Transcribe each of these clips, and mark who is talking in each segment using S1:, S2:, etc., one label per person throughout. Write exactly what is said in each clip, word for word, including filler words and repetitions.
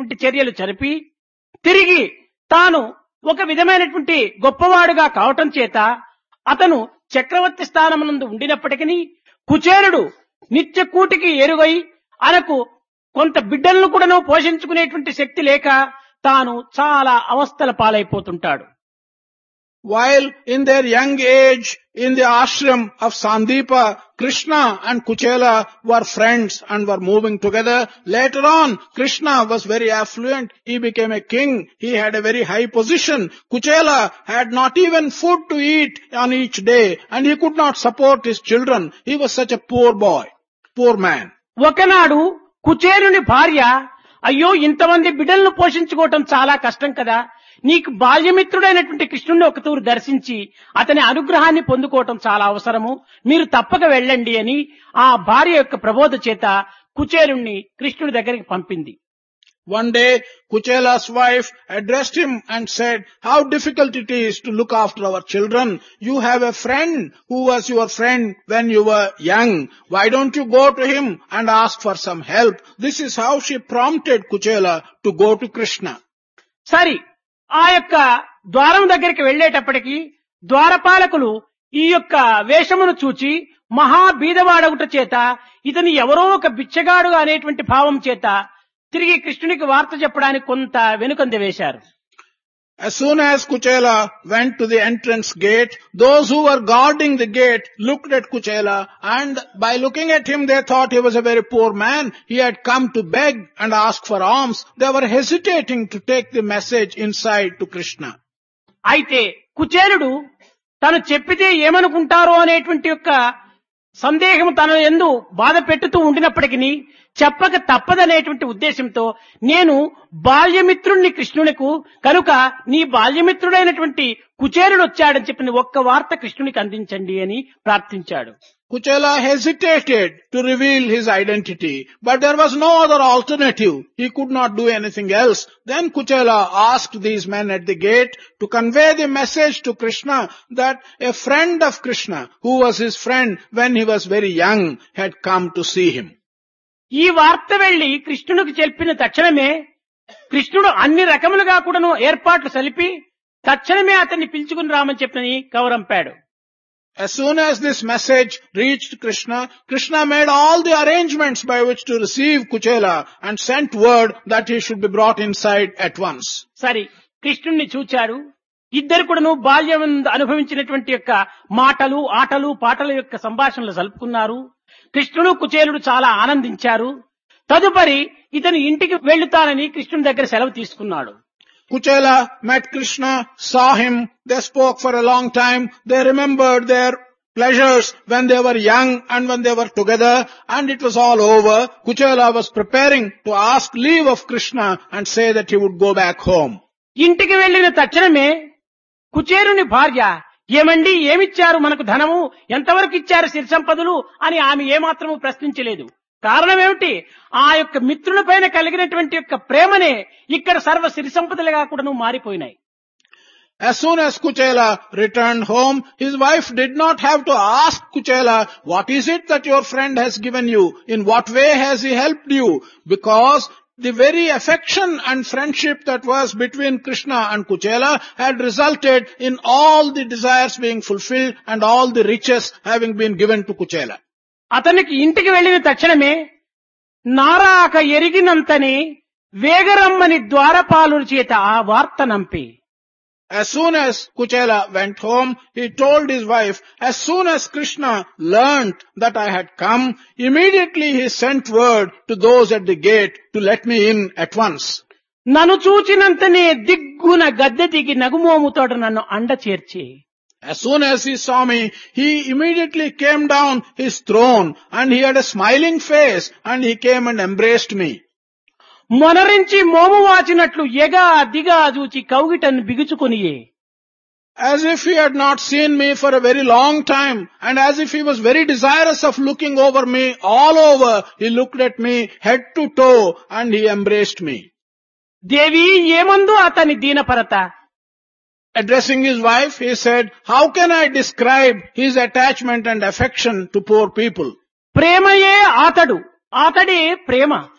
S1: విధమైనటువంటి చర్యలు జరిపి తిరిగి తాను ఒక విధమైనటువంటి గొప్పవాడుగా కావటం చేత అతను చక్రవర్తి స్థానమునందు ఉండినప్పటికీ కుచేలుడు నిత్య కూటికి ఎరుగై అనకు కొంత బిడ్డలను కూడాను పోషించుకునేటువంటి శక్తి లేక తాను చాలా అవస్థల పాలైపోతుంటాడు.
S2: While in their young age in the ashram of Sandeepa, Krishna and Kuchela were friends and were moving together. Later on, Krishna was very affluent. He became a king. He had a very high position. Kuchela had not even food to eat on each day and he could not support his children. He was such a poor boy, poor man.
S1: ఒకనాడు కుచేలుని భార్య, అయ్యో ఇంతమంది బిడ్డలను పోషించుకోవటం చాలా కష్టం కదా, నీకు బాల్యమిత్రుడైనటువంటి కృష్ణుడిని ఒక తూరు దర్శించి అతని అనుగ్రహాన్ని పొందుకోవటం చాలా అవసరము, మీరు తప్పక వెళ్ళండి అని ఆ భార్య యొక్క ప్రబోధ చేత కుచేలుణ్ణి కృష్ణుడి దగ్గరికి పంపింది.
S2: One day, Kuchela's wife addressed him and said, how difficult it is to look after our children. You have a friend who was your friend when you were young. Why don't you go to him and ask for some help? This is how she prompted Kuchela to go to Krishna.
S1: సరి ఆ యొక్క ద్వారం దగ్గరికి వెళ్లేటప్పటికి ద్వారపాలకులు ఈ యొక్క వేషమును చూచి మహా బీదవాడగుట చేత ఇతని ఎవరో ఒక బిచ్చగాడు అనేటువంటి భావం చేత తిరిగి కృష్ణునికి వార్త చెప్పడానికి కొంత వెనుకంద వేశారు.
S2: As soon as Kuchela went to the entrance gate, those who were guarding the gate looked at Kuchela and by looking at him they thought he was a very poor man. He had come to beg and ask for alms. They were hesitating to take the message inside to Krishna.
S1: అయితే కుచేలుడు తను చెప్పితే ఏమనుకుంటారో అనేటువంటి యొక్క సందేహం తన యందు బాధ పెట్టుతూ ఉండినప్పటికీ చెప్పక తప్పదనేటువంటి ఉద్దేశంతో నేను బాల్యమిత్రుణ్ణి కృష్ణునికు కనుక నీ బాల్యమిత్రుడైనటువంటి కుచేలుడు వచ్చాడని చెప్పిన ఒక్క వార్త కృష్ణునికి అందించండి అని ప్రార్థించాడు.
S2: Kuchela hesitated to reveal his identity, but there was no other alternative. He could not do anything else. Then Kuchela asked these men at the gate to convey the message to Krishna that a friend of Krishna, who was his friend when he was very young, had come to see him.
S1: ఈ వార్త వెళ్లి కృష్ణునికి చెప్పిన తక్షణమే కృష్ణుడు అన్ని రకములుగా కూడాను ఏర్పాట్లు సలిపి తక్షణమే అతన్ని పిలుచుకుని రామని చెప్పని కౌరంపాడు.
S2: As soon as this message reached Krishna, Krishna made all the arrangements by which to receive Kuchela and sent word that he should be brought inside at once.
S1: సరి కృష్ణుణ్ణి చూచాడు. ఇద్దరు కూడాను బాల్యం అనుభవించినటువంటి యొక్క మాటలు ఆటలు పాటల యొక్క సంభాషణలు జరుపుకున్నారు. కృష్ణుడు కుచేలుడు చాలా ఆనందించారు. తదుపరి ఇతను ఇంటికి వెళ్తానని కృష్ణుని దగ్గర సెలవు తీసుకున్నాడు.
S2: Kuchela met Krishna, saw him, they spoke for a long time, they remembered their pleasures when they were young and when they were together, and it was all over. Kuchela was preparing to ask leave of Krishna and say that he would go back home.
S1: ఇంటికి వెళ్లిన తక్షణమే కుచేలుని భార్య, ఏమండి ఏమిచ్చారు మనకు ధనము, ఎంతవరకు ఇచ్చారు సిరి సంపదలు అని ఆమె ఏమాత్రము ప్రశ్నించలేదు. కారణం ఏమిటి? ఆ యొక్క మిత్రుల పైన కలిగినటువంటి యొక్క ప్రేమనే ఇక్కడ సర్వ సిరి సంపదలుగా కూడా మారిపోయినాయి.
S2: As soon as Kuchela returned home, his wife did not have to ask Kuchela, what is it that your friend has given you? In what way has he helped you? Because the very affection and friendship that was between Krishna and Kuchela had resulted in all the desires being fulfilled and all the riches having been given to Kuchela.
S1: అతనికి ఇంటికి వెళ్లిన తక్షణమే నారాక ఎరిగినంతని వేగరమ్మని ద్వారపాలుల చేత ఆ వార్త నంపి.
S2: As soon as Kuchela went home, he told his wife, as soon as Krishna learnt that I had come, immediately he sent word to those at the gate to let me in at once.
S1: నన్ను చూచినంతనే దిగ్గున గద్దె దిగి నగుమోముతోట నన్ను అండ చేర్చి.
S2: As soon as he saw me, he immediately came down his throne and he had a smiling face and he came and embraced me.
S1: మొనరించి మోము వాచినట్లు ఎగా దిగా చూచి కౌగిటను బిగుచుకొనియే.
S2: As if he had not seen me for a very long time and as if he was very desirous of looking over me all over, he looked at me head to toe and he embraced me.
S1: దేవి ఏమందు అతని దీనపరత.
S2: Addressing his wife, he said, how can I describe his attachment and affection to poor people?
S1: ప్రేమయే ఆతడు, ఆతడే ప్రేమ.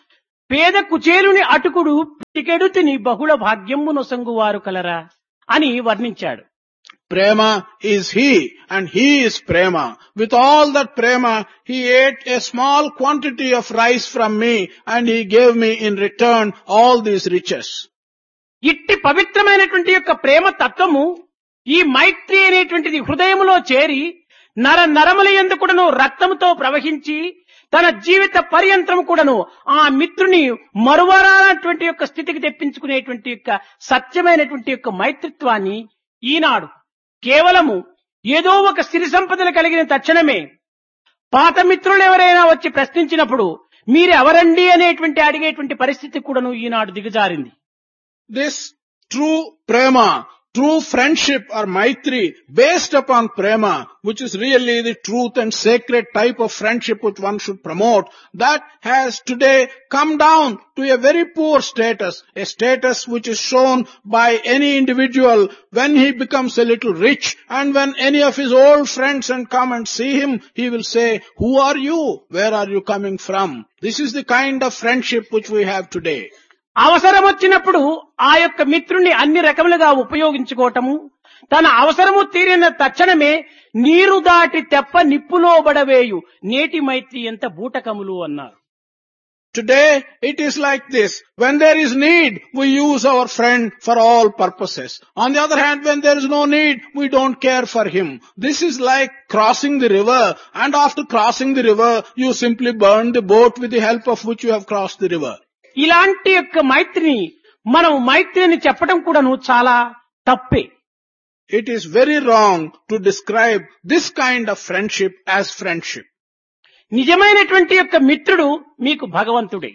S1: పేద కుచేలుని అటుకుడు పిటికెడుతిని బహుళ భాగ్యము నొసంగువారు కలరా అని వర్ణించాడు.
S2: Prema is he, and he is prema. With all that prema, he ate a small quantity of rice from me, and he gave me in return all these riches.
S1: ఇట్టి పవిత్రమైనటువంటి యొక్క ప్రేమ తత్వము ఈ మైత్రి అనేటువంటిది హృదయములో చేరి నర నరముల యందు కూడాను రక్తముతో ప్రవహించి తన జీవిత పర్యంతరం కూడాను ఆ మిత్రుని మరువరానటువంటి యొక్క స్థితికి తెప్పించుకునేటువంటి యొక్క సత్యమైనటువంటి యొక్క మైత్రిత్వాన్ని ఈనాడు కేవలము ఏదో ఒక సిరి సంపదలు కలిగిన తక్షణమే పాత మిత్రులు ఎవరైనా వచ్చి ప్రశ్నించినప్పుడు మీరు ఎవరండి అనేటువంటి అడిగేటువంటి పరిస్థితి కూడాను ఈనాడు దిగజారింది.
S2: This true prema, true friendship or maitri based upon prema, which is really the truth and sacred type of friendship which one should promote, that has today come down to a very poor status, a status which is shown by any individual when he becomes a little rich, and when any of his old friends and come and see him, he will say, "Who are you? Where are you coming from?" This is the kind of friendship which we have today.
S1: అవసరం వచ్చినప్పుడు ఆ యొక్క మిత్రుణ్ణి అన్ని రకములుగా ఉపయోగించుకోవటము, తన అవసరము తీరిన తక్షణమే నీరు దాటి తెప్ప నిప్పులో బడవేయు నేటి మైత్రి ఎంత బూటకములు అన్నారు.
S2: Today it is like this. When there is need, we use our friend for all purposes. On the other hand, when there is no need, we don't care for him. This is like crossing the river, and after crossing the river, you simply burn the boat with the help of which you have crossed the river.
S1: ఇలాంటి యొక్క మైత్రిని మనం మైత్రి అని చెప్పడం కూడాను చాలా తప్పే.
S2: It is very wrong to describe this kind of friendship as friendship.
S1: నిజమైనటువంటి యొక్క మిత్రుడు మీకు భగవంతుడే.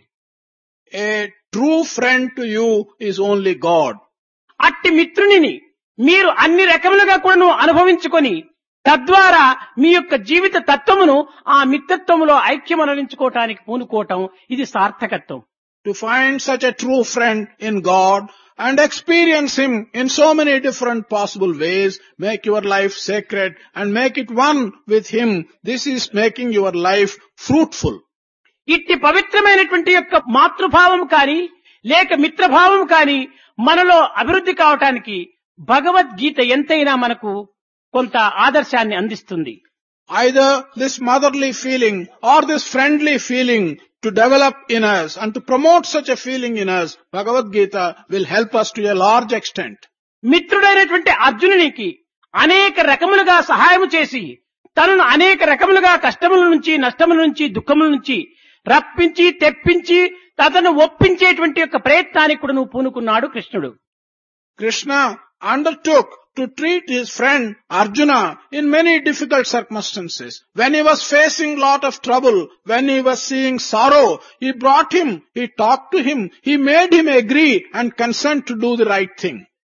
S2: A true friend to you is only God.
S1: అట్టి మిత్రునిని మీరు అన్ని రకములుగా కూడాను అనుభవించుకొని తద్వారా మీ యొక్క జీవిత తత్వమును ఆ మిత్రత్వములో ఐక్యమనవించుకోవటానికి పూనుకోవటం ఇది సార్థకత్వం.
S2: To find such a true friend in God and experience Him in so many different possible ways, make your life sacred and make it one with Him. This is making your life fruitful.
S1: ఇట్టి పవిత్రమైనటువంటి యొక్క మాతృభావం కాని లేక మిత్రభావం కాని మనలో అభివృద్ధి కావటానికి భగవద్గీత ఎంతైనా మనకు కొంత ఆదర్శాన్ని అందిస్తుంది.
S2: Either this motherly feeling or this friendly feeling to develop in us and to promote such a feeling in us, Bhagavad Gita will help us to a large extent.
S1: మిత్రుడైనటువంటి అర్జునునికి అనేక రకములుగా సహాయం చేసి తనను అనేక రకములుగా కష్టముల నుంచి నష్టముల నుంచి దుఃఖముల నుంచి రప్పించి తెప్పించి తనను ఒప్పించేటువంటి యొక్క ప్రయత్నానికి కూడా నువ్వు పూనుకున్నాడు కృష్ణుడు.
S2: Krishna undertook to treat his friend Arjuna in many difficult circumstances. When he was facing lot of trouble, when he was seeing sorrow, he brought him, he talked to him, he made him agree and consent to do the right thing.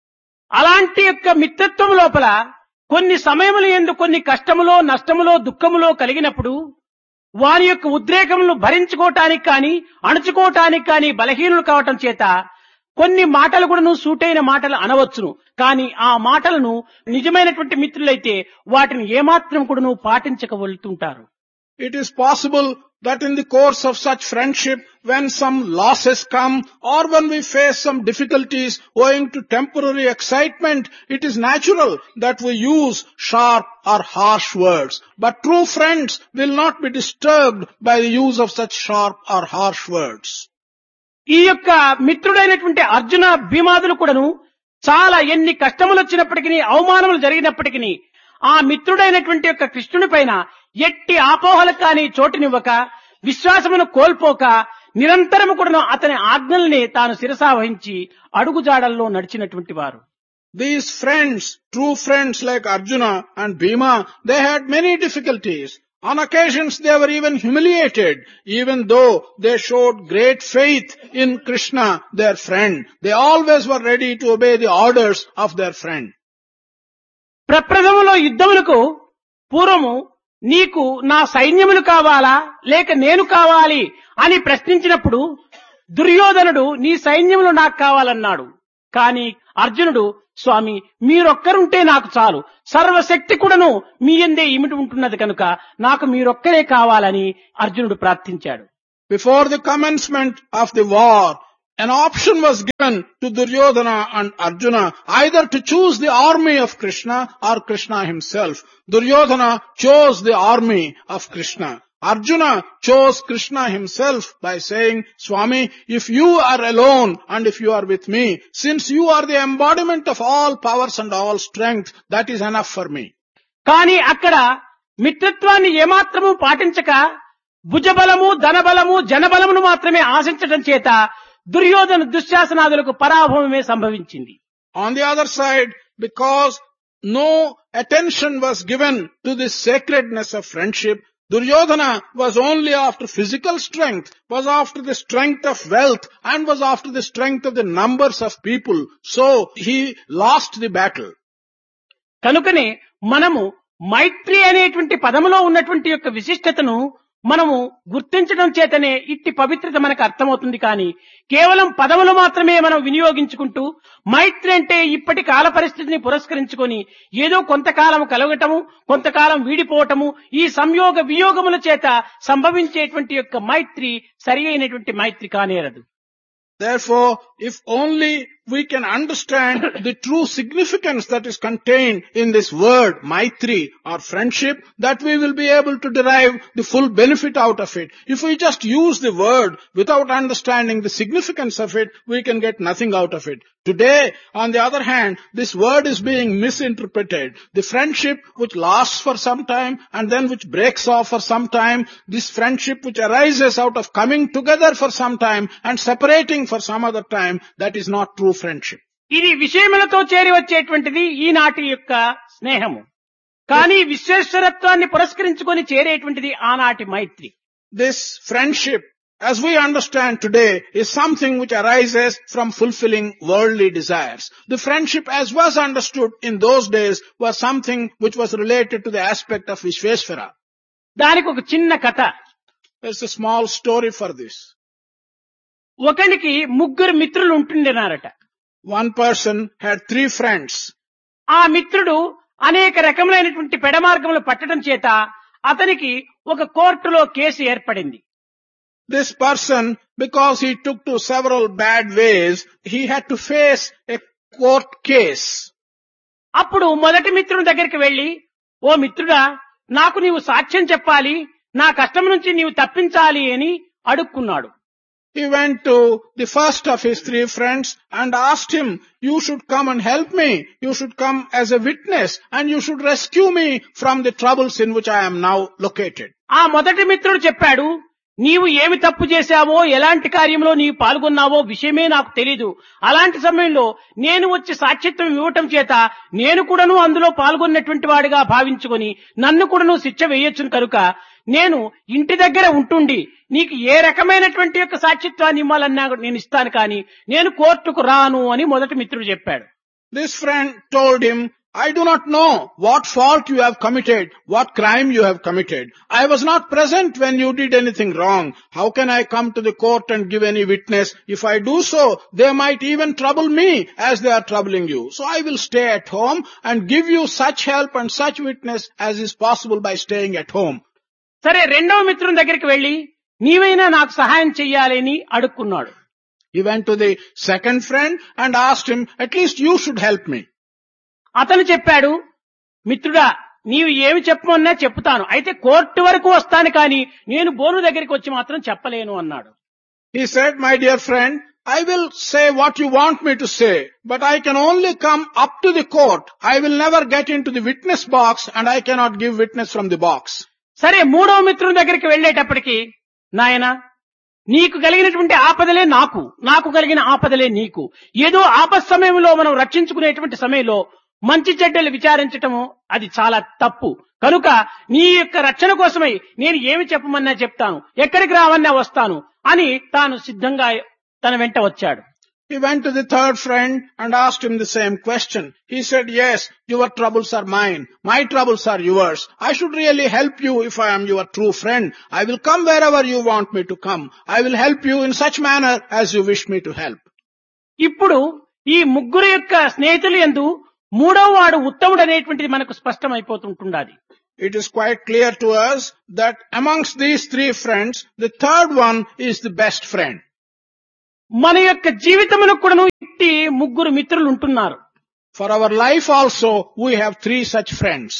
S1: అలాంటి యొక్క మిత్రత్వం లోపల కొన్ని సమయముల యందు కొన్ని కష్టములో నష్టములో దుఃఖములో కలిగినప్పుడు వారి యొక్క ఉద్రేకములను భరించుకోవటానికి కానీ అణుచుకోవటానికి కానీ బలహీనులు కావటం చేత కొన్ని మాటలు కూడా నువ్వు సూటైన మాటలు అనవచ్చును. కానీ ఆ మాటలను నిజమైనటువంటి మిత్రులైతే వాటిని ఏమాత్రం కూడా నువ్వు పాటించకవలుతుంటారు.
S2: It is possible that in the course of such friendship, when some losses come or when we face some difficulties owing to temporary excitement, it is natural that we use sharp or harsh words. But true friends will not be disturbed by the use of such sharp or harsh words.
S1: ఈ యొక్క మిత్రుడైనటువంటి అర్జున భీమాదులు కూడాను చాలా ఎన్ని కష్టములు వచ్చినప్పటికీ అవమానములు జరిగినప్పటికీ ఆ మిత్రుడైనటువంటి యొక్క కృష్ణుని పైన ఎట్టి ఆపోహలకు కానీ చోటునివ్వక విశ్వాసమును కోల్పోక నిరంతరము కూడాను అతని ఆజ్ఞల్ని తాను శిరసావహించి అడుగుజాడల్లో నడిచినటువంటి వారు.
S2: These friends, true friends like Arjuna and Bhima, they had many difficulties. On occasions they were even humiliated, even though they showed great faith in Krishna, their friend. They always were ready to obey the orders of their friend.
S1: ప్రప్రథమలో యుద్ధములకు పూర్వము నీకు నా సైన్యములు కావాలా లేక నేను కావాలి అని ప్రశ్నించినప్పుడు దుర్యోధనుడు నీ సైన్యములు నాకు కావాలన్నాడు. కానీ అర్జునుడు స్వామి మీరొక్కరుంటే నాకు చాలు, సర్వశక్తి కూడాను మీ యందే ఇమిడి ఉంటున్నది కనుక నాకు మీరొక్కరే కావాలని అర్జునుడు ప్రార్థించాడు.
S2: before the commencement of the war, an option was given to Duryodhana and Arjuna either to choose the army of Krishna or Krishna himself. Duryodhana chose the army of Krishna. Arjuna chose Krishna himself by saying, Swami, if you are alone and if you are with me, since you are the embodiment of all powers and all strength, that is enough for me.
S1: కానీ అక్కడ మిత్రత్వాన్ని ఏమాత్రము పాటించక భుజబలము ధనబలము జనబలమును మాత్రమే ఆశించడం చేత దుర్యోధన దుశ్శాసనాదులకు పరాభవమే సంభవించింది.
S2: On the other side, because no attention was given to the sacredness of friendship, Duryodhana was only after physical strength, was after the strength of wealth, and was after the strength of the numbers of people. So he lost the battle.
S1: కనుకనే మనము మైత్రి అనేటువంటి పదములో ఉన్నటువంటి యొక్క విశిష్టతను మనము గుర్తించడం చేతనే ఇట్టి పవిత్రత మనకు అర్థమవుతుంది. కానీ కేవలం పదములు మాత్రమే మనం వినియోగించుకుంటూ మైత్రి అంటే ఇప్పటి కాల పరిస్థితిని పురస్కరించుకొని ఏదో కొంతకాలం కలగటము కొంతకాలం వీడిపోవటము ఈ సంయోగ వియోగముల చేత సంభవించేటువంటి యొక్క మైత్రి సరి అయినటువంటి మైత్రి కానేరదు.
S2: Therefore, if only we can understand the true significance that is contained in this word, Maitri or friendship, that we will be able to derive the full benefit out of it. If we just use the word without understanding the significance of it, we can get nothing out of it. Today, on the other hand, this word is being misinterpreted. The friendship which lasts for some time and then which breaks off for some time, this friendship which arises out of coming together for some time and separating for some other time, that is not true friendship.
S1: ఇది విషయములతో చేరి వచ్చేటువంటిది ఈనాటి యొక్క స్నేహము. కానీ విశ్వేశ్వరత్వాన్ని పురస్కరించుకొని చేరేటువంటిది ఆనాటి మైత్రి.
S2: This friendship, as we understand today, is something which arises from fulfilling worldly desires. The friendship as was understood in those days was something which was related to the aspect of Vishveshvara.
S1: దానికి ఒక చిన్న కథ.
S2: There's a small story for this.
S1: ఒకనికి ముగ్గురు మిత్రులు ఉంటుండేనారట.
S2: One person had three friends.
S1: ఆ మిత్రుడు అనేక రకములైనటువంటి పెడమార్గములు పట్టడం చేత అతనికి ఒక కోర్టులో కేసు ఏర్పడింది.
S2: This person, because he took to several bad ways, he had to face a court case.
S1: అప్పుడు మొదటి మిత్రుని దగ్గరికి వెళ్లి, ఓ మిత్రుడా, నాకు నీవు సాక్ష్యం చెప్పాలి, నా కష్టం నుంచి నీవు తప్పించాలి అని అడుక్కున్నాడు.
S2: He went to the first of his three friends and asked him, you should come and help me. You should come as a witness and you should rescue me from the troubles in which I am now located.
S1: ఆ మొదటి మిత్రుడు చెప్పాడు, నీవు ఏమి తప్పు చేశావో ఎలాంటి కార్యంలో నీవు పాల్గొన్నావో విషయమే నాకు తెలీదు. అలాంటి సమయంలో నేను వచ్చి సాక్ష్యత్వం ఇవ్వటం చేత నేను కూడాను అందులో పాల్గొన్నటువంటి వాడిగా భావించుకొని నన్ను కూడాను శిక్ష వేయొచ్చును. కనుక నేను ఇంటి దగ్గర ఉంటుండి నీకు ఏ రకమైనటువంటి యొక్క సాక్ష్యత్వాన్ని ఇవ్వాలన్నా నేను ఇస్తాను, కానీ నేను కోర్టుకు రాను అని మొదటి మిత్రుడు చెప్పాడు.
S2: This friend told him, I do not know what fault you have committed, what crime you have committed. I was not present when you did anything wrong. How can I come to the court and give any witness? If I do so, they might even trouble me as they are troubling you. So I will stay at home and give you such help and such witness as is possible by staying at home.
S1: సరే, రెండవ మిత్రుని దగ్గరికి వెళ్లి నీవైనా నాకు సహాయం చెయ్యాలని అడుక్కున్నాడు.
S2: He went to the second friend and asked him, at least you should help me.
S1: అతను చెప్పాడు, మిత్రుడా, నీవు ఏమి చెప్పమన్నా చెప్తాను, అయితే కోర్టు వరకు వస్తాను, కానీ నేను బోను దగ్గరికి వచ్చి మాత్రం చెప్పలేను అన్నాడు.
S2: He said, my dear friend, I will say what you want me to say, but I can only come up to the court. I will never get into the witness box and I cannot give witness from the box.
S1: సరే, మూడవ మిత్రుని దగ్గరికి వెళ్లేటప్పటికి, నాయనా, నీకు కలిగినటువంటి ఆపదలే నాకు, నాకు కలిగిన ఆపదలే నీకు. ఏదో ఆపద సమయంలో మనం రక్షించుకునేటువంటి సమయంలో మంచి చెడ్డలు విచారించటము అది చాలా తప్పు. కనుక నీ యొక్క రక్షణ కోసమై నేను ఏమి చెప్పమన్నా చెప్తాను, ఎక్కడికి రావన్నా వస్తాను అని తాను సిద్ధంగా తన వెంట వచ్చాడు.
S2: He went to the third friend and asked him the same question. He said, yes, your troubles are mine. My troubles are yours. I should really help you if I am your true friend. I will come wherever you want me to come. I will help you in such manner as you wish me to help.
S1: ఇప్పుడు ఈ ముగ్గురు యొక్క స్నేహితులు యందు మూడవ వాడు ఉత్తముడు అనేటువంటిది మనకు స్పష్టమైపోతుంటున్నది.
S2: it is quite clear to us that amongst these three friends, the third one is the best friend.
S1: మన యొక్క జీవితమును కూడాను ఇట్టి ముగ్గురు మిత్రులు ఉంటున్నారు.
S2: For our life also, we have three such friends.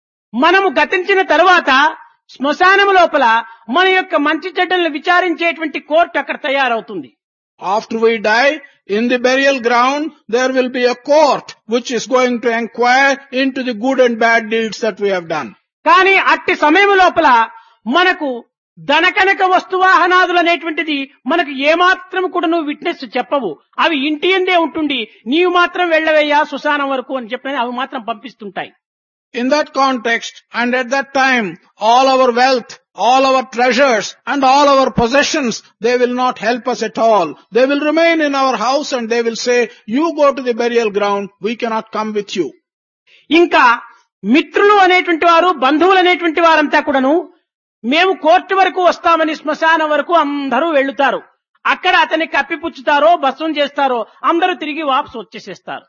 S1: మనము గతించిన తరువాత శ్మశానము లోపల మన యొక్క మంచి చెడ్డలను విచారించేటువంటి కోర్టు అక్కడ తయారవుతుంది.
S2: After we die, in the burial ground, there will be a court which is going to inquire into the good and bad deeds that we have done.
S1: కానీ అట్టి సమయం లోపల మనకు ధనకనక వస్తువాహనాదులు అనేటువంటిది మనకు ఏమాత్రం కూడా నువ్వు విట్నెస్ చెప్పవు. అవి ఇంటి ఎందే ఉంటుండి నీవు మాత్రం వెళ్ళవయ్యా శ్మశానం వరకు అని చెప్పని అవి మాత్రం పంపిస్తుంటాయి.
S2: In that context and at that time, all our wealth, all our treasures and all our possessions, they will not help us at all. They will remain in our house and they will say, you go to the burial ground, we cannot come with you.
S1: ఇంకా మిత్రులు అనేటువంటి వారు, బంధువులు అనేటువంటి వారంతా కూడాను మేము court వరకు వస్తామని శ్మశానం వరకు అందరూ వెళ్తారు. అక్కడ అతన్ని కప్పిపుచ్చుతారో భస్మం చేస్తారో అందరూ తిరిగి వాపసు వచ్చేసేస్తారు.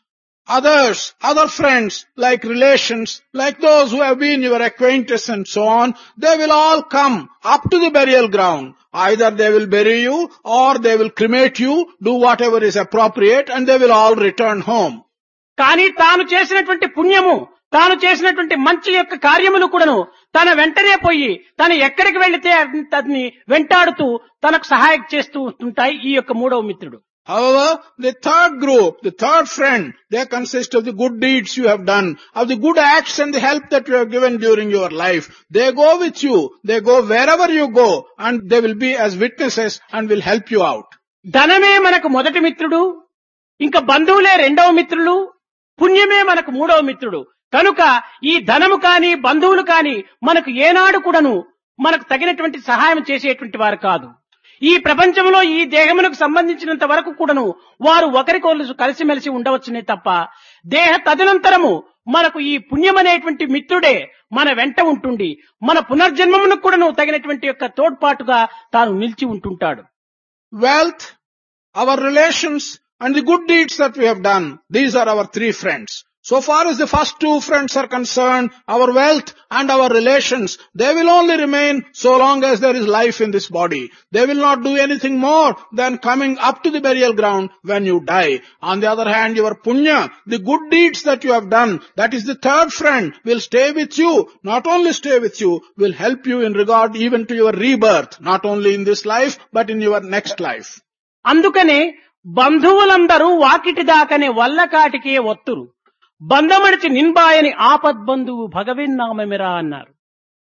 S2: Others, other friends, like relations, like those who have been your acquaintances and so on, they will all come up to the burial ground. Either they will bury you or they will cremate you, do whatever is appropriate, and they will all return home.
S1: కానీ తాను చేసినటువంటి పుణ్యము, తాను చేసినటువంటి మంచి యొక్క కార్యములు కూడాను తన వెంటనే పోయి తను ఎక్కడికి వెళితే అతన్ని వెంటాడుతూ తనకు సహాయం చేస్తూ ఉంటాయి ఈ యొక్క మూడవ మిత్రుడు.
S2: However, the third group, the third friend, they consist of the good deeds you have done, of the good acts and the help that you have given during your life. They go with you, they go wherever you go, and they will be as witnesses and will help you out.
S1: ధనమే మనకు మొదటి మిత్రుడు, ఇంకా బంధువులే రెండవ మిత్రులు, పుణ్యమే మనకు మూడవ మిత్రుడు. కనుక ఈ ధనము కాని బంధువులు కాని మనకు ఏనాడు కూడాను మనకు తగినటువంటి సహాయం చేసేటువంటి వారు కాదు. ఈ ప్రపంచంలో ఈ దేహమునకు సంబంధించినంత వరకు కూడాను వారు ఒకరికొకరు కలిసిమెలిసి ఉండవచ్చునే తప్ప దేహ తదనంతరము మనకు ఈ పుణ్యమనేటువంటి మిత్రుడే మన వెంట ఉంటుండి మన పునర్జన్మమునకు కూడాను తగినటువంటి యొక్క తోడ్పాటుగా తాను నిలిచి ఉంటుంటాడు.
S2: Wealth, our relations and the good deeds that we have done, these are our three friends. So far as the first two friends are concerned, our wealth and our relations, they will only remain so long as there is life in this body. They will not do anything more than coming up to the burial ground when you die. On the other hand, your punya, the good deeds that you have done, that is the third friend, will stay with you. Not only stay with you, will help you in regard even to your rebirth, not only in this life, but in your next life.
S1: అందుకనే బంధువులందరూ వాకిటి దాకనే వల్లకాటికే ఒత్తురు, బంధమడిచి నిన్బాయని ఆపద్బంధువు భగవన్నామమిరా అన్నారు.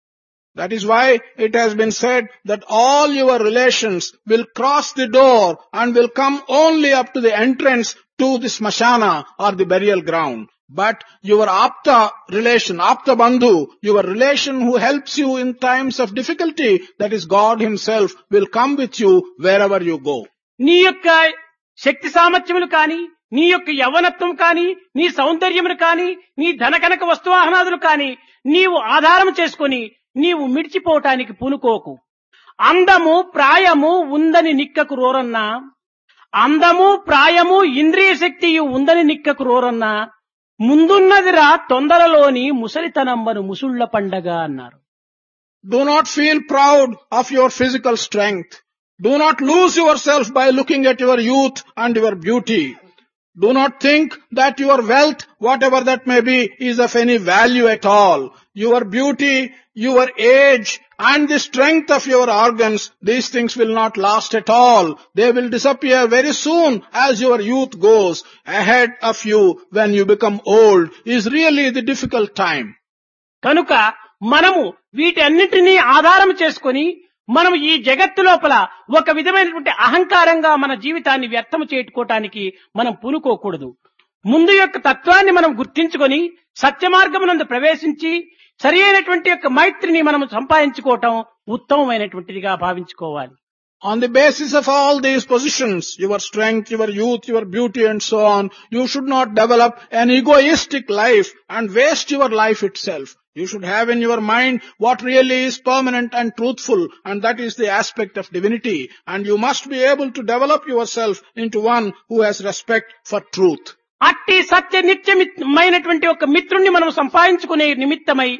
S2: That is why it has been said that all your relations will cross the door and will come only up to the entrance to the smashana or the burial ground. But your apta relation, apta bandhu, your relation who helps you in times of difficulty, that is God himself, will come with you wherever you go.
S1: నీ యొక్క శక్తి సామర్థ్యములు కాని, నీ యొక్క యవ్వనత్వం కాని, నీ సౌందర్యమును కాని, నీ ధనకనక వస్తువాహనాదులు కాని నీవు ఆధారం చేసుకొని నీవు మిడిచిపోవటానికి పూనుకోకు. అందము ప్రాయము ఉందని నిక్కకు రోరన్నా, అందము ప్రాయము ఇంద్రియ శక్తియు ఉందని నిక్కకు రోరన్నా, ముందున్నదిరా తొందరలోని ముసలితనంబను ముసుళ్ల పండగ అన్నారు.
S2: Do not feel proud of your physical strength. Do not lose yourself by looking at your youth and your beauty. Do not think that your wealth, whatever that may be, is of any value at all. Your beauty, your age, and the strength of your organs, these things will not last at all. They will disappear very soon as your youth goes. Ahead of you, when you become old, is really the difficult time.
S1: కనుక మనము వీటన్నిటినీ ఆధారం చేసుకొని మనం ఈ జగత్తు లోపల ఒక విధమైనటువంటి అహంకారంగా మన జీవితాన్ని వ్యర్థము చేసుకోవటానికి మనం పూనుకోకూడదు. ముందు యొక్క తత్వాన్ని మనం గుర్తించుకొని సత్య మార్గమునందు ప్రవేశించి సరి అయినటువంటి యొక్క మైత్రిని మనం సంపాదించుకోవటం ఉత్తమమైనటువంటిదిగా భావించుకోవాలి.
S2: On the basis of all these positions, your strength, your youth, your beauty and so on, you should not develop an egoistic life and waste your life itself. You should have in your mind what really is permanent and truthful, and that is the aspect of divinity. And you must be able to develop yourself into one who has respect for truth.
S1: అట్టి సత్య నిత్యమైనటువంటి ఒక మిత్రుణ్ణి మనం సంపాదించుకునే నిమిత్తమై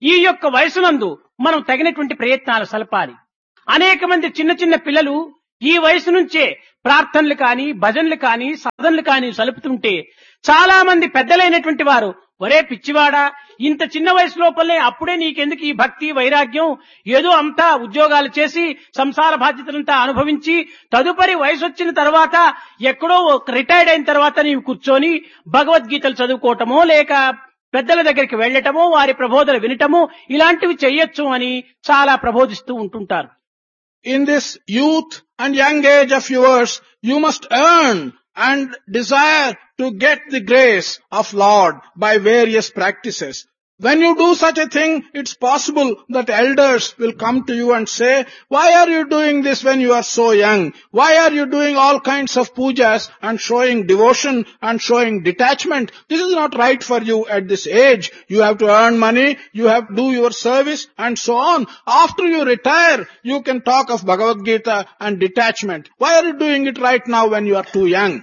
S1: ఈ యొక్క వయసునందు మనం తగినటువంటి ప్రయత్నాలు సలపాలి. అనేక మంది చిన్న చిన్న పిల్లలు ఈ వయసు నుంచే ప్రార్థనలు కానీ, భజనలు కానీ, సాధనలు కానీ సలుపుతుంటే చాలా మంది పెద్దలైనటువంటి వారు, ఒరే పిచ్చివాడా, ఇంత చిన్న వయసు లోపలే అప్పుడే నీకెందుకు ఈ భక్తి వైరాగ్యం, ఏదో అంతా ఉద్యోగాలు చేసి సంసార బాధ్యతలంతా అనుభవించి తదుపరి వయసు వచ్చిన తర్వాత ఎక్కడో రిటైర్డ్ అయిన తర్వాత నీవు కూర్చొని భగవద్గీతలు చదువుకోవటమో లేక పెద్దల దగ్గరికి వెళ్లటమో వారి ప్రబోధలు వినటమో ఇలాంటివి చెయ్యొచ్చు అని చాలా ప్రబోధిస్తూ ఉంటుంటారు.
S2: In this youth and young age of yours, you must earn and desire to get the grace of Lord by various practices. When you do such a thing, it's possible that elders will come to you and say, why are you doing this when you are so young? Why are you doing all kinds of pujas and showing devotion and showing detachment? This is not right for you at this age. You have to earn money, you have to do your service and so on. After you retire, you can talk of Bhagavad Gita and detachment. Why are you doing it right now when you are too young?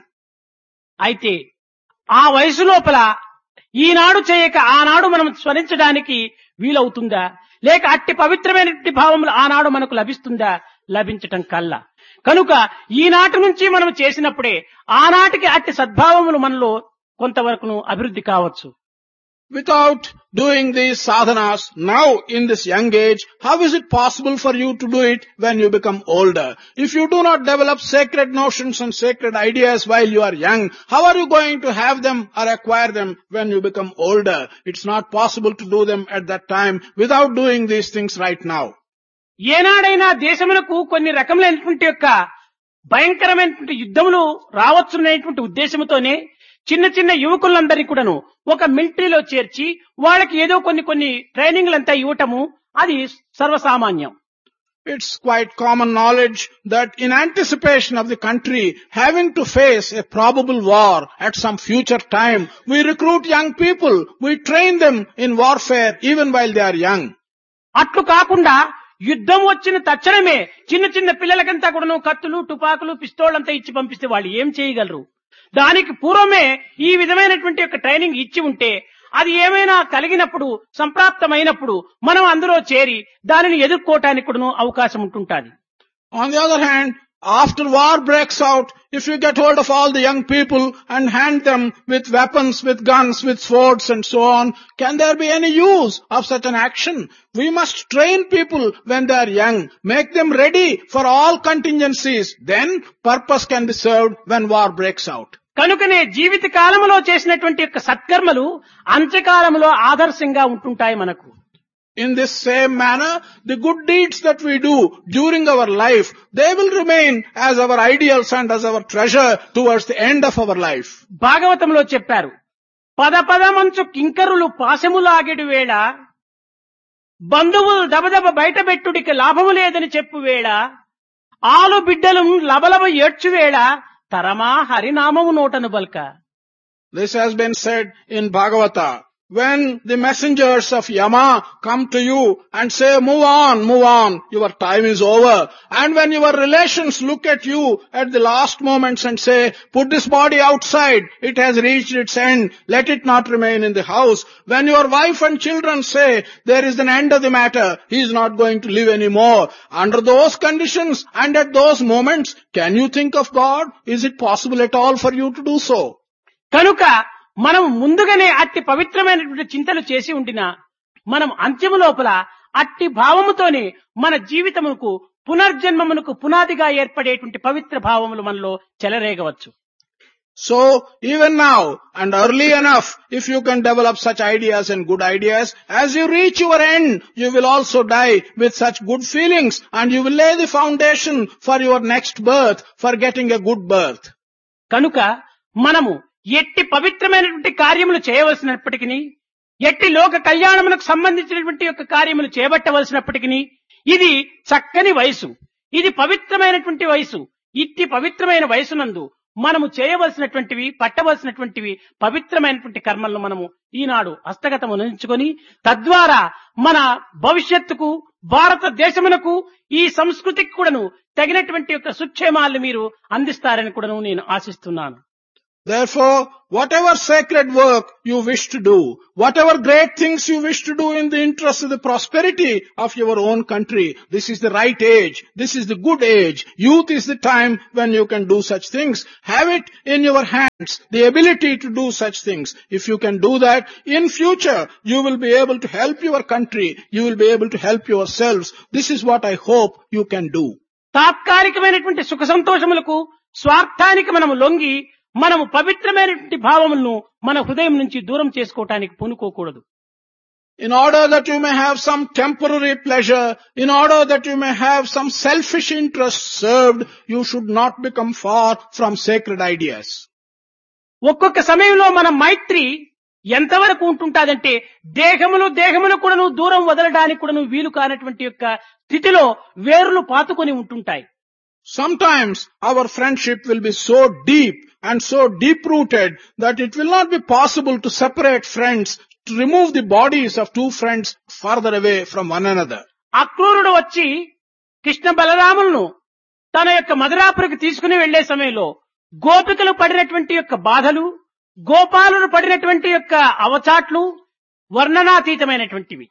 S1: అయితే ఆ వయసు లోపల ఈనాడు చేయక ఆనాడు మనం స్మరించడానికి వీలవుతుందా, లేక అట్టి పవిత్రమైనటువంటి భావములు ఆనాడు మనకు లభిస్తుందా? లభించటం కల్లా. కనుక ఈనాటి నుంచి మనం చేసినప్పుడే ఆనాటికి అట్టి సద్భావములు మనలో కొంతవరకును అభివృద్ధి కావచ్చు.
S2: Without doing these sadhanas now in this young age, how is it possible for you to do it when you become older? If you do not develop sacred notions and sacred ideas while you are young, how are you going to have them or acquire them when you become older? It's not possible to do them at that time without doing these things right now.
S1: ఏనాడైనా దేశమునకు కొన్ని రకములైనటువంటి యొక్క భయంకరమైనటువంటి యుద్ధములు రావచ్చునేటువంటి ఉద్దేశంతోనే చిన్న చిన్న యువకులందరినీ కూడాను ఒక మిలిటరీలో చేర్చి వాళ్ళకి ఏదో కొన్ని కొన్ని ట్రైనింగ్లంతా ఇవ్వటము అది సర్వసామాన్యం.
S2: It's quite common knowledge that in anticipation of the country having to face a probable war at some future time, we recruit young people, we train them in warfare even while they are young.
S1: అట్లు కాకుండా యుద్ధం వచ్చిన తక్షణమే చిన్న చిన్న పిల్లలకంతా కూడాను కత్తులు, తుపాకులు, పిస్తోళ్లంతా ఇచ్చి పంపిస్తే వాళ్ళు ఏం చేయగలరు? దానికి పూర్వమే ఈ విధమైనటువంటి యొక్క ట్రైనింగ్ ఇచ్చి ఉంటే అది ఏమైనా కలిగినప్పుడు సంప్రాప్తమైనప్పుడు మనం అందులో చేరి దానిని ఎదుర్కోవటానికి కూడా అవకాశం ఉంటుంటుంది.
S2: On the other hand, after war breaks out, if you get hold of all the young people and hand them with weapons, with guns, with swords and so on, can there be any use of such an action? We must train people when they are young, make them ready for all contingencies. Then purpose can be served when war breaks out.
S1: కనుకనే జీవిత కాలంలో చేసినటువంటి యొక్క సత్కర్మలు అంత్యకాలంలో ఆదర్శంగా ఉంటుంటాయి మనకు.
S2: In this same manner, the good deeds that we do during our life, they will remain as our ideals and as our treasure towards the end of our life.
S1: భాగవతంలో చెప్పారు, పద పదమంచు కింకరులు పాశములాగెడు వేళ, బంధువులు దబదబ బయటపెట్టుడికి లాభము లేదని చెప్పు వేళ, ఆలు బిడ్డలు లబలబ ఏడ్చు వేళ, తరమా హరినామము నోటను బల్క.
S2: This has been said in Bhagavata. When the messengers of Yama come to you and say, move on, move on, your time is over. And when your relations look at you at the last moments and say, put this body outside, it has reached its end, let it not remain in the house. When your wife and children say, there is an end of the matter, he is not going to live anymore. Under those conditions and at those moments, can you think of God? Is it possible at all for you to do so?
S1: కనుక మనం ముందుగానే అట్టి పవిత్రమైనటువంటి చింతలు చేసి ఉండినా మనం అంత్యము లోపల అట్టి భావముతోనే మన జీవితమునకు పునర్జన్మమునకు పునాదిగా ఏర్పడేటువంటి పవిత్ర భావములు మనలో చెలరేగవచ్చు.
S2: So even now and early enough, if you can develop such ideas and good ideas, as you reach your end, you will also die with such good feelings and you will lay the foundation for your next birth, for getting a good birth.
S1: కనుక మనము ఎట్టి పవిత్రమైనటువంటి కార్యములు చేయవలసినప్పటికీ, ఎట్టి లోక కళ్యాణములకు సంబంధించినటువంటి యొక్క కార్యములు చేపట్టవలసినప్పటికీ ఇది చక్కని వయసు, ఇది పవిత్రమైనటువంటి వయసు. ఇట్టి పవిత్రమైన వయసునందు మనము చేయవలసినటువంటివి, పట్టవలసినటువంటివి పవిత్రమైనటువంటి కర్మలను మనము ఈనాడు హస్తగతము నుంచుకొని తద్వారా మన భవిష్యత్తుకు, భారతదేశమునకు, ఈ సంస్కృతికి కూడాను తగినటువంటి యొక్క సుక్షేమాలను మీరు అందిస్తారని కూడాను నేను ఆశిస్తున్నాను.
S2: Therefore, whatever sacred work you wish to do, whatever great things you wish to do in the interest of the prosperity of your own country, this is the right age. This is the good age. Youth is the time when you can do such things. Have it in your hands, the ability to do such things. If you can do that, in future, you will be able to help your country. You will be able to help yourselves. This is what I hope you can do.
S1: తాత్కాలికమైనటువంటి సుఖ సంతోషములకు స్వార్థానికి మనము లొంగి మనము పవిత్రమైనటువంటి భావములను మన హృదయం నుంచి దూరం చేసుకోవటానికి పూనుకోకూడదు.
S2: In order that you may have some temporary pleasure, in order that you may have some selfish interest served, you should not become far from sacred ideas.
S1: ఒక్కొక్క సమయంలో మన మైత్రి ఎంతవరకు ఉంటుంటాదంటే దేహములు దేహములు కూడాను దూరం వదలడానికి కూడాను వీలు కానటువంటి యొక్క స్థితిలో వేరులు పాతుకొని ఉంటుంటాయి.
S2: Sometimes our friendship will be so deep and so deep-rooted that it will not be possible to separate friends, to remove the bodies of two friends farther away from one another.
S1: అక్రూరుడు వచ్చి కృష్ణ బలరాములను తన యొక్క మధురాపురికి తీసుకుని వెళ్లే సమయంలో గోపికలు పడినటువంటి యొక్క బాధలు, గోపాలుడు పడినటువంటి యొక్క అవచాట్లు వర్ణనాతీతమైనటువంటివి.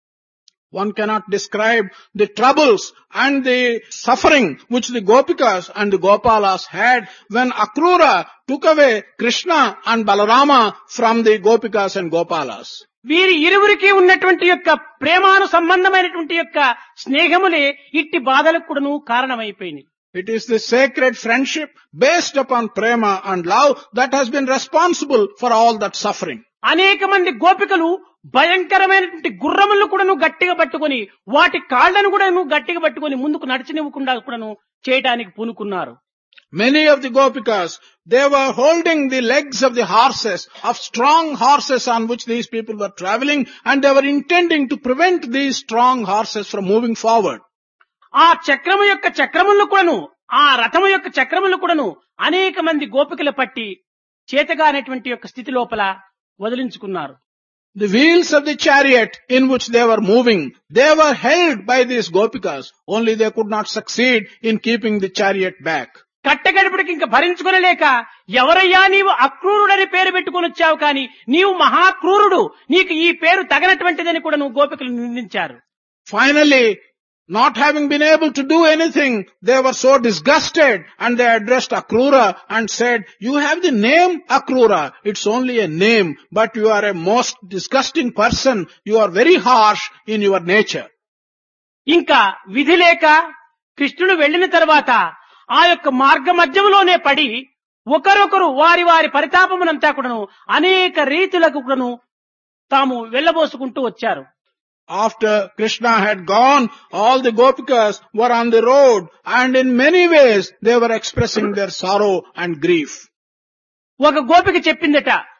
S2: One cannot describe the troubles and the suffering which the Gopikas and the Gopalas had when Akrura took away Krishna and Balarama from the Gopikas and Gopalas.
S1: వీరి ఇరువురికి ఉన్నటువంటి యొక్క ప్రేమాను సంబంధమైనటువంటి యొక్క స్నేహములే ఇట్టి బాధలకు కూడాను కారణమైపోయినాయి.
S2: It is the sacred friendship based upon prema and love that has been responsible for all that suffering.
S1: అనేక మంది గోపికలు భయంకరమైనటువంటి గుర్రములను కూడాను గట్టిగా పట్టుకొని వాటి కాళ్లను కూడాను గట్టిగా పట్టుకొని ముందుకు నడిచనివ్వకుండా కూడాను చేయడానికి పూనుకున్నారు.
S2: Many of the Gopikas, they were holding the legs of the horses, of strong horses on which these people were traveling, and they were intending to prevent these strong horses from moving forward.
S1: ఆ చక్రము యొక్క చక్రములను కూడాను ఆ రథము యొక్క చక్రములను కూడాను అనేక మంది గోపికలు పట్టి చేతగానేటువంటి యొక్క స్థితి లోపల వదిలించుకున్నారు.
S2: The wheels of the chariot in which they were moving, they were held by these Gopikas, only they could not succeed in keeping the chariot back.
S1: కట్టగడపడికి ఇంకా భరించుకొనలేక ఎవరయ్యా నీవు అక్రూరుడని పేరు పెట్టుకుని వచ్చావు కానీ నీవు మహాక్రూరుడు, నీకు ఈ పేరు తగనటువంటిదని కూడా నువ్వు గోపికలు నిందించారు.
S2: Finally, not having been able to do anything, they were so disgusted and they addressed Akrura and said, you have the name Akrura, it's only a name, but you are a most disgusting person, you are very harsh in your nature.
S1: ఇంకా విధి లేక కృష్ణుడు వెళ్లిన తర్వాత ఆ యొక్క మార్గ మధ్యములోనే పడి ఒకరొకరు వారి వారి పరితాపమునంతా కూడాను అనేక రీతులకు కూడాను తాము వెళ్లబోసుకుంటూ వచ్చారు.
S2: After Krishna had gone, all the Gopikas were on the road and in many ways they were expressing their sorrow and grief.
S1: ఒక గోపిక చెప్పిందట,